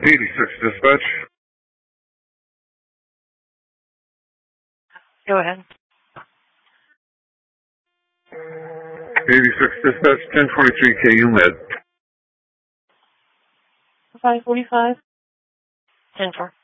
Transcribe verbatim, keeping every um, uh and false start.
eighty-six dispatch. Go ahead. eighty-six dispatch, ten twenty-three K U Med. five forty-five. ten four.